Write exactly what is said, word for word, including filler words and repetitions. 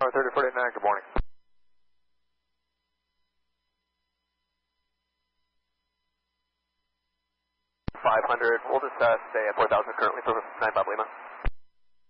thirty forty-nine, good morning. five hundred, we'll just uh, stay at four thousand currently for nine Bob Lima.